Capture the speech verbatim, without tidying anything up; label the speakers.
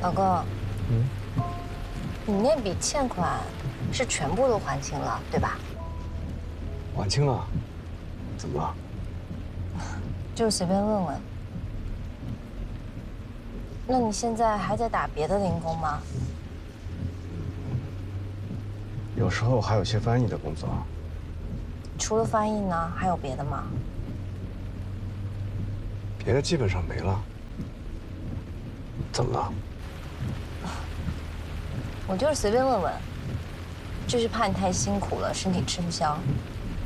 Speaker 1: 老公，
Speaker 2: 嗯，
Speaker 1: 你那笔欠款是全部都还清了，对吧？
Speaker 2: 还清了，怎么了？
Speaker 1: 就是随便问问。那你现在还在打别的零工吗？
Speaker 2: 有时候还有些翻译的工作。
Speaker 1: 除了翻译呢，还有别的吗？
Speaker 2: 别的基本上没了。怎么了？
Speaker 1: 我就是随便问问，就是怕你太辛苦了，身体吃不消。